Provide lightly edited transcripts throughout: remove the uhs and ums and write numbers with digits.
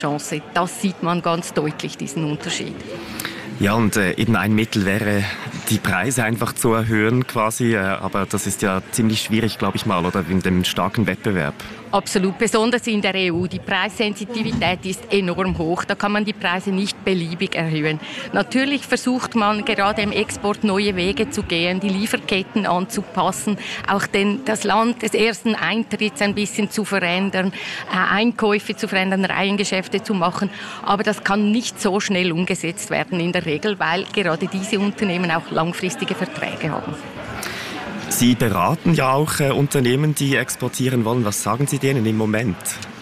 Chance. Das sieht man ganz deutlich, diesen Unterschied. Ja, und eben ein Mittel wäre, die Preise einfach zu erhöhen quasi, aber das ist ja ziemlich schwierig, glaube ich mal, oder in dem starken Wettbewerb. Absolut, besonders in der EU. Die Preissensitivität ist enorm hoch. Da kann man die Preise nicht beliebig erhöhen. Natürlich versucht man gerade im Export neue Wege zu gehen, die Lieferketten anzupassen, auch das Land des ersten Eintritts ein bisschen zu verändern, Einkäufe zu verändern, Reihengeschäfte zu machen. Aber das kann nicht so schnell umgesetzt werden in der Regel, weil gerade diese Unternehmen auch langfristige Verträge haben. Sie beraten ja auch Unternehmen, die exportieren wollen. Was sagen Sie denen im Moment?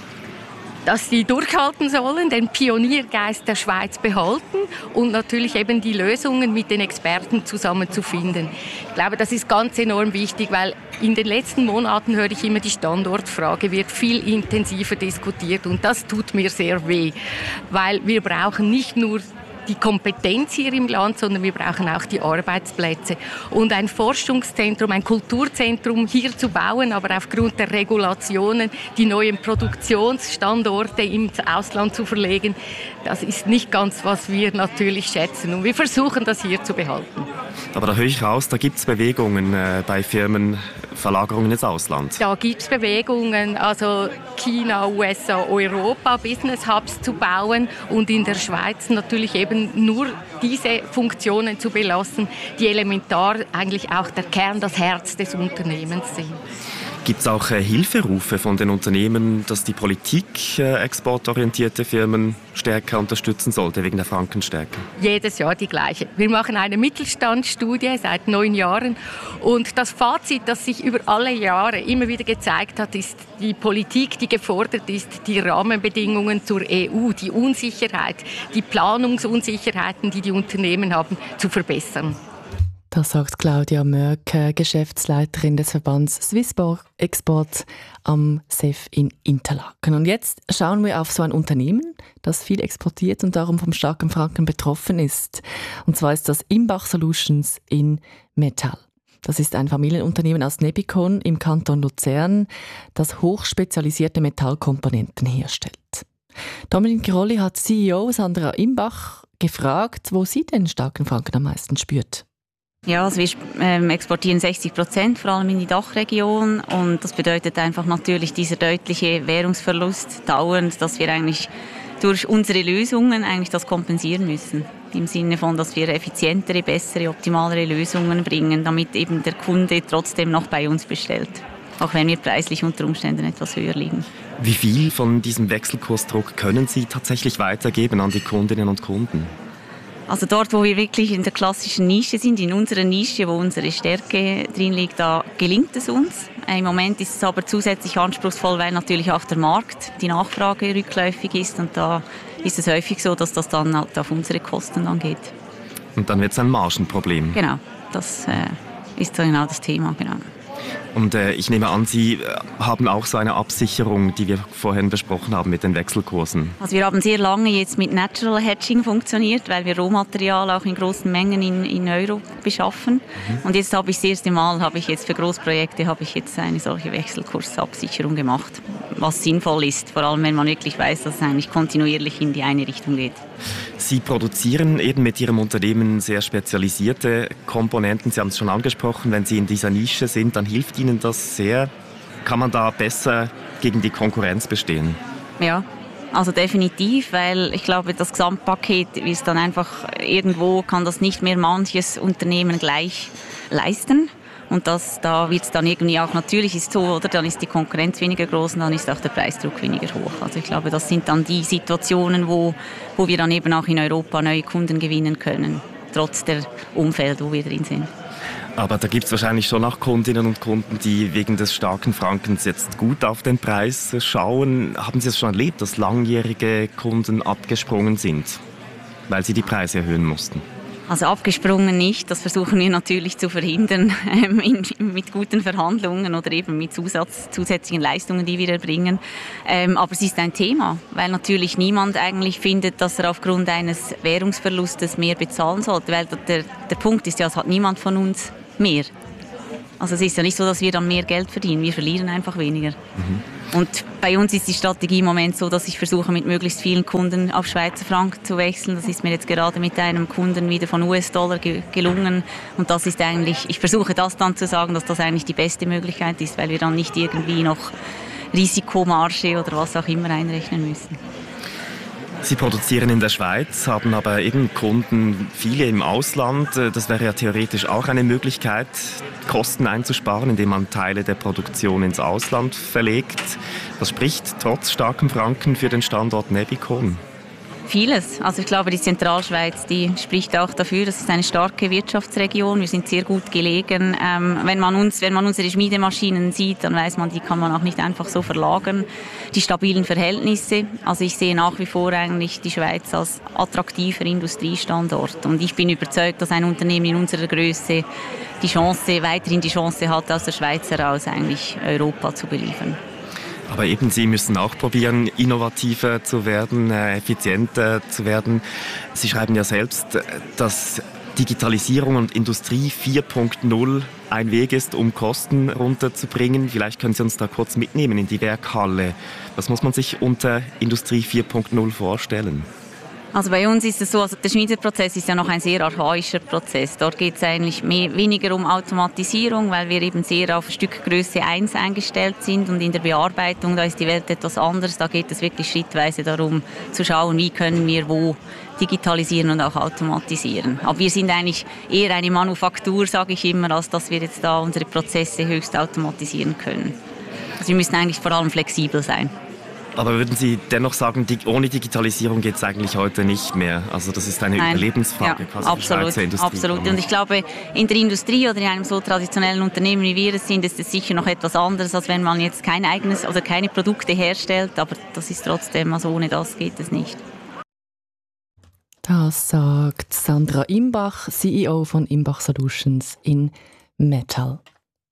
Dass sie durchhalten sollen, den Pioniergeist der Schweiz behalten und natürlich eben die Lösungen mit den Experten zusammen zu finden. Ich glaube, das ist ganz enorm wichtig, weil in den letzten Monaten höre ich immer, die Standortfrage wird viel intensiver diskutiert und das tut mir sehr weh, weil wir brauchen nicht nur die Kompetenz hier im Land, sondern wir brauchen auch die Arbeitsplätze. Und ein Forschungszentrum, ein Kulturzentrum hier zu bauen, aber aufgrund der Regulationen die neuen Produktionsstandorte ins Ausland zu verlegen, das ist nicht ganz, was wir natürlich schätzen. Und wir versuchen, das hier zu behalten. Aber da höre ich raus, da gibt es Bewegungen bei Firmen, Verlagerungen ins Ausland. Da gibt es Bewegungen, also China, USA, Europa, Business Hubs zu bauen und in der Schweiz natürlich eben nur diese Funktionen zu belassen, die elementar eigentlich auch der Kern, das Herz des Unternehmens sind. Gibt es auch Hilferufe von den Unternehmen, dass die Politik exportorientierte Firmen stärker unterstützen sollte wegen der Frankenstärke? Jedes Jahr die gleiche. Wir machen eine Mittelstandsstudie seit 9 Jahren und das Fazit, das sich über alle Jahre immer wieder gezeigt hat, ist die Politik, die gefordert ist, die Rahmenbedingungen zur EU, die Unsicherheit, die Planungsunsicherheiten, die die Unternehmen haben, zu verbessern. Das sagt Claudia Mörk, Geschäftsleiterin des Verbands Swissborg Export am SEF in Interlaken. Und jetzt schauen wir auf so ein Unternehmen, das viel exportiert und darum vom starken Franken betroffen ist. Und zwar ist das Imbach Solutions in Metall. Das ist ein Familienunternehmen aus Nebikon im Kanton Luzern, das hochspezialisierte Metallkomponenten herstellt. Dominik Girolli hat CEO Sandra Imbach gefragt, wo sie den starken Franken am meisten spürt. Ja, also wir exportieren 60%, vor allem in die Dachregion. Und das bedeutet einfach natürlich dieser deutliche Währungsverlust dauernd, dass wir eigentlich durch unsere Lösungen eigentlich das kompensieren müssen. Im Sinne von, dass wir effizientere, bessere, optimalere Lösungen bringen, damit eben der Kunde trotzdem noch bei uns bestellt. Auch wenn wir preislich unter Umständen etwas höher liegen. Wie viel von diesem Wechselkursdruck können Sie tatsächlich weitergeben an die Kundinnen und Kunden? Also dort, wo wir wirklich in der klassischen Nische sind, in unserer Nische, wo unsere Stärke drin liegt, da gelingt es uns. Im Moment ist es aber zusätzlich anspruchsvoll, weil natürlich auch der Markt, die Nachfrage rückläufig ist. Und da ist es häufig so, dass das dann halt auf unsere Kosten dann geht. Und dann wird es ein Margenproblem. Genau, das ist genau das Thema. Genau. Und ich nehme an, Sie haben auch so eine Absicherung, die wir vorhin besprochen haben mit den Wechselkursen. Also wir haben sehr lange jetzt mit Natural Hedging funktioniert, weil wir Rohmaterial auch in großen Mengen in Euro beschaffen. Und jetzt habe ich das erste Mal, für Großprojekte eine solche Wechselkursabsicherung gemacht, was sinnvoll ist, vor allem wenn man wirklich weiß, dass es eigentlich kontinuierlich in die eine Richtung geht. Sie produzieren eben mit Ihrem Unternehmen sehr spezialisierte Komponenten. Sie haben es schon angesprochen, wenn Sie in dieser Nische sind, dann hilft Ihnen das sehr. Kann man da besser gegen die Konkurrenz bestehen? Ja, also definitiv, weil ich glaube, das Gesamtpaket ist dann einfach, irgendwo kann das nicht mehr manches Unternehmen gleich leisten. Und da wird es dann irgendwie auch, natürlich ist so, oder? Dann ist die Konkurrenz weniger groß und dann ist auch der Preisdruck weniger hoch. Also ich glaube, das sind dann die Situationen, wo wir dann eben auch in Europa neue Kunden gewinnen können, trotz der Umfeld, wo wir drin sind. Aber da gibt es wahrscheinlich schon auch Kundinnen und Kunden, die wegen des starken Frankens jetzt gut auf den Preis schauen. Haben Sie es schon erlebt, dass langjährige Kunden abgesprungen sind, weil sie die Preise erhöhen mussten? Also abgesprungen nicht, das versuchen wir natürlich zu verhindern mit guten Verhandlungen oder eben mit zusätzlichen Leistungen, die wir erbringen. Aber es ist ein Thema, weil natürlich niemand eigentlich findet, dass er aufgrund eines Währungsverlustes mehr bezahlen sollte. Weil der Punkt ist ja, es hat niemand von uns mehr. Also es ist ja nicht so, dass wir dann mehr Geld verdienen, wir verlieren einfach weniger. Und bei uns ist die Strategie im Moment so, dass ich versuche, mit möglichst vielen Kunden auf Schweizer Franken zu wechseln. Das ist mir jetzt gerade mit einem Kunden wieder von US-Dollar gelungen. Und das ist eigentlich, ich versuche das dann zu sagen, dass das eigentlich die beste Möglichkeit ist, weil wir dann nicht irgendwie noch Risikomarge oder was auch immer einrechnen müssen. Sie produzieren in der Schweiz, haben aber eben Kunden, viele im Ausland. Das wäre ja theoretisch auch eine Möglichkeit, Kosten einzusparen, indem man Teile der Produktion ins Ausland verlegt. Was spricht trotz starkem Franken für den Standort Nebikon? Vieles. Also ich glaube, die Zentralschweiz, die spricht auch dafür, das ist eine starke Wirtschaftsregion. Wir sind sehr gut gelegen. Wenn man unsere Schmiedemaschinen sieht, dann weiß man, die kann man auch nicht einfach so verlagern. Die stabilen Verhältnisse. Also ich sehe nach wie vor eigentlich die Schweiz als attraktiver Industriestandort. Und ich bin überzeugt, dass ein Unternehmen in unserer Größe weiterhin die Chance hat, aus der Schweiz heraus eigentlich Europa zu beliefern. Aber eben, Sie müssen auch probieren, innovativer zu werden, effizienter zu werden. Sie schreiben ja selbst, dass Digitalisierung und Industrie 4.0 ein Weg ist, um Kosten runterzubringen. Vielleicht können Sie uns da kurz mitnehmen in die Werkhalle. Was muss man sich unter Industrie 4.0 vorstellen? Also bei uns ist es so, also der Schmiedeprozess ist ja noch ein sehr archaischer Prozess. Dort geht es eigentlich weniger um Automatisierung, weil wir eben sehr auf Stückgröße 1 eingestellt sind, und in der Bearbeitung, da ist die Welt etwas anders. Da geht es wirklich schrittweise darum zu schauen, wie können wir wo digitalisieren und auch automatisieren. Aber wir sind eigentlich eher eine Manufaktur, sage ich immer, als dass wir jetzt da unsere Prozesse höchst automatisieren können. Also wir müssen eigentlich vor allem flexibel sein. Aber würden Sie dennoch sagen, ohne Digitalisierung geht es eigentlich heute nicht mehr? Also das ist eine Überlebensfrage quasi für die Schweizer Industrie. Absolut. Und ich glaube, in der Industrie oder in einem so traditionellen Unternehmen wie wir es sind, ist es sicher noch etwas anderes, als wenn man jetzt kein eigenes oder keine Produkte herstellt. Aber das ist trotzdem, also ohne das geht es nicht. Das sagt Sandra Imbach, CEO von Imbach Solutions in Metal.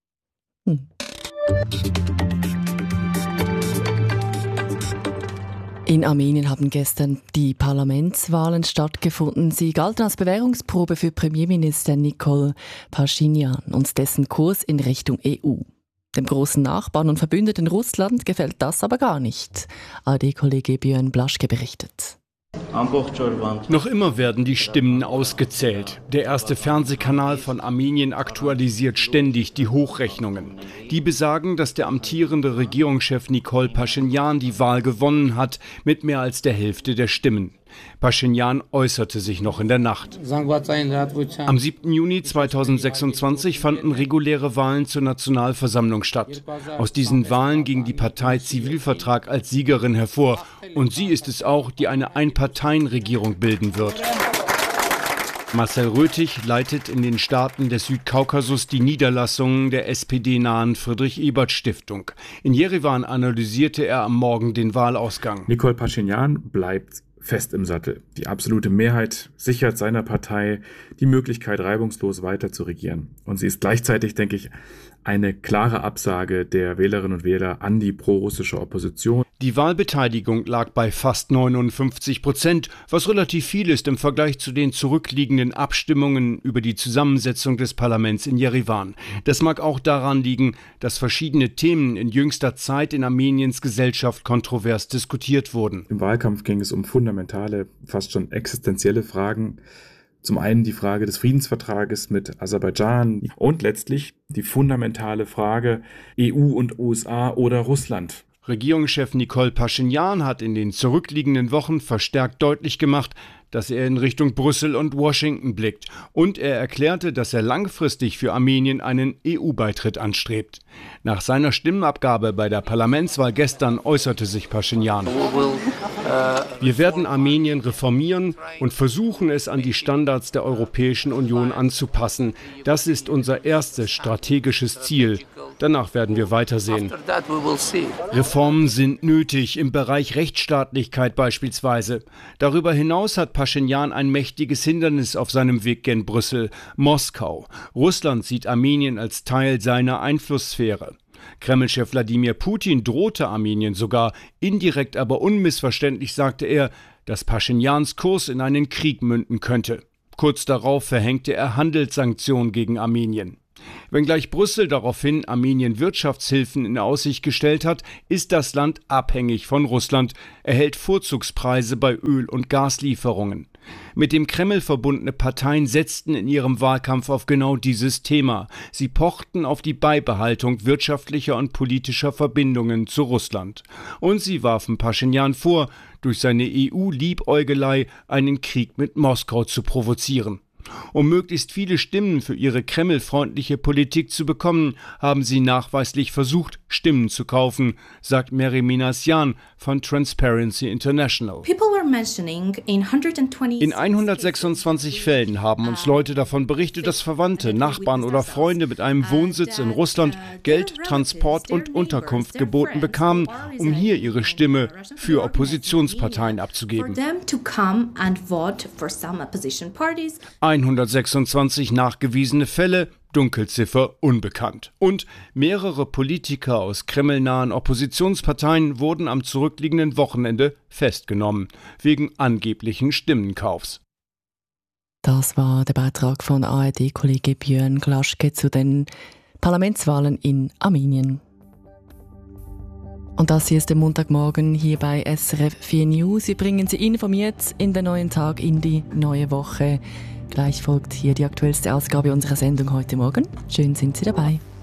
In Armenien haben gestern die Parlamentswahlen stattgefunden. Sie galten als Bewährungsprobe für Premierminister Nikol Paschinjan und dessen Kurs in Richtung EU. Dem großen Nachbarn und Verbündeten Russland gefällt das aber gar nicht. ARD-Kollege Björn Blaschke berichtet. Noch immer werden die Stimmen ausgezählt. Der erste Fernsehkanal von Armenien aktualisiert ständig die Hochrechnungen. Die besagen, dass der amtierende Regierungschef Nikol Paschinjan die Wahl gewonnen hat mit mehr als der Hälfte der Stimmen. Paschinjan äußerte sich noch in der Nacht. Am 7. Juni 2026 fanden reguläre Wahlen zur Nationalversammlung statt. Aus diesen Wahlen ging die Partei Zivilvertrag als Siegerin hervor. Und sie ist es auch, die eine Einparteienregierung bilden wird. Marcel Röthig leitet in den Staaten des Südkaukasus die Niederlassungen der SPD-nahen Friedrich-Ebert-Stiftung. In Jerewan analysierte er am Morgen den Wahlausgang. Nikol Paschinjan bleibt fest im Sattel. Die absolute Mehrheit sichert seiner Partei die Möglichkeit, reibungslos weiter zu regieren. Und sie ist gleichzeitig, denke ich, eine klare Absage der Wählerinnen und Wähler an die prorussische Opposition. Die Wahlbeteiligung lag bei fast 59%, was relativ viel ist im Vergleich zu den zurückliegenden Abstimmungen über die Zusammensetzung des Parlaments in Jerewan. Das mag auch daran liegen, dass verschiedene Themen in jüngster Zeit in Armeniens Gesellschaft kontrovers diskutiert wurden. Im Wahlkampf ging es um fundamentale, fast schon existenzielle Fragen. Zum einen die Frage des Friedensvertrages mit Aserbaidschan und letztlich die fundamentale Frage EU und USA oder Russland. Regierungschef Nikol Paschinjan hat in den zurückliegenden Wochen verstärkt deutlich gemacht, dass er in Richtung Brüssel und Washington blickt. Und er erklärte, dass er langfristig für Armenien einen EU-Beitritt anstrebt. Nach seiner Stimmenabgabe bei der Parlamentswahl gestern äußerte sich Paschinjan. Wir werden Armenien reformieren und versuchen, es an die Standards der Europäischen Union anzupassen. Das ist unser erstes strategisches Ziel. Danach werden wir weitersehen. Reformen sind nötig, im Bereich Rechtsstaatlichkeit beispielsweise. Darüber hinaus hat Paschinjan ein mächtiges Hindernis auf seinem Weg gen Brüssel: Moskau. Russland sieht Armenien als Teil seiner Einflusssphäre. Kreml-Chef Wladimir Putin drohte Armenien sogar. Indirekt, aber unmissverständlich sagte er, dass Paschinjans Kurs in einen Krieg münden könnte. Kurz darauf verhängte er Handelssanktionen gegen Armenien. Wenngleich Brüssel daraufhin Armenien Wirtschaftshilfen in Aussicht gestellt hat, ist das Land abhängig von Russland, erhält Vorzugspreise bei Öl- und Gaslieferungen. Mit dem Kreml verbundene Parteien setzten in ihrem Wahlkampf auf genau dieses Thema. Sie pochten auf die Beibehaltung wirtschaftlicher und politischer Verbindungen zu Russland. Und sie warfen Paschinjan vor, durch seine EU-Liebäugelei einen Krieg mit Moskau zu provozieren. Um möglichst viele Stimmen für ihre kremlfreundliche Politik zu bekommen, haben sie nachweislich versucht, Stimmen zu kaufen, sagt Mary Minasyan von Transparency International. In 126 Fällen haben uns Leute davon berichtet, dass Verwandte, Nachbarn oder Freunde mit einem Wohnsitz in Russland Geld, Transport und Unterkunft geboten bekamen, um hier ihre Stimme für Oppositionsparteien abzugeben. 126 nachgewiesene Fälle, Dunkelziffer unbekannt. Und mehrere Politiker aus kremlnahen Oppositionsparteien wurden am zurückliegenden Wochenende festgenommen, wegen angeblichen Stimmenkaufs. Das war der Beitrag von ARD-Kollege Björn Glaschke zu den Parlamentswahlen in Armenien. Und das hier ist der Montagmorgen hier bei SRF 4 News. Wir bringen Sie informiert in den neuen Tag, in die neue Woche. Gleich folgt hier die aktuellste Ausgabe unserer Sendung heute Morgen. Schön sind Sie dabei.